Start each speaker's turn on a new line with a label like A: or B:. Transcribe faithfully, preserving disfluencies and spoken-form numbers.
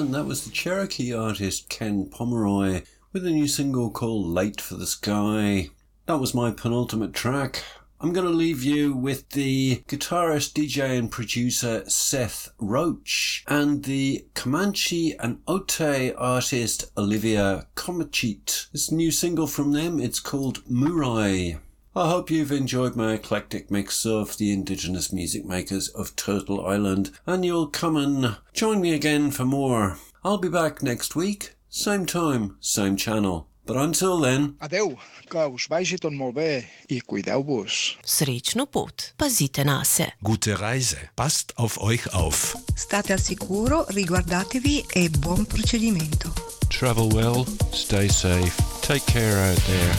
A: And that was the Cherokee artist Ken Pomeroy with a new single called Late for the Sky. That was my penultimate track. I'm going to leave you with the guitarist, D J and producer Seth Roach and the Comanche and Ote artist Olivia Comachit. This new single from them, it's called Murai. I hope you've enjoyed my eclectic mix of the indigenous music makers of Turtle Island, and you'll come and join me again for more. I'll be back next week, same time, same channel. But until then...
B: Adeu, que us vagi tot molt bé i cuideu-vos.
C: Srećnu put, pazite na se.
D: Gute Reise, passt auf euch auf.
E: State al sicuro, riguardatevi e buon procedimento.
F: Travel well, stay safe, take care out there.